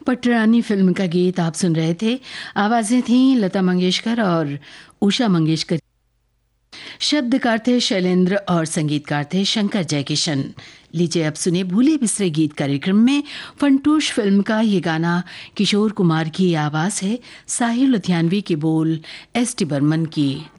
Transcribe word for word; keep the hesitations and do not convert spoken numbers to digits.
पटरानी film का गीत आप सुन रहे थे। आवाजें थीं लता मंगेशकर और उषा मंगेशकर। शब्दकार थे शैलेंद्र और संगीतकार थे शंकर जयकिशन। लीजिए अब सुने भूले बिसरे गीत कार्यक्रम में फंटूश फिल्म का ये गाना। किशोर कुमार की आवाज है, साहिल लुधियानवी के बोल एस टी बर्मन की